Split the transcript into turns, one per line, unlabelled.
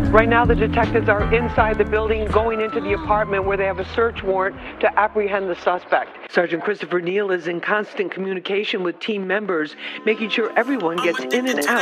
Right now, the detectives are inside the building, going into the apartment where they have a search warrant to apprehend the suspect. Sergeant Christopher Neal is in constant communication with team members, making sure everyone gets in and out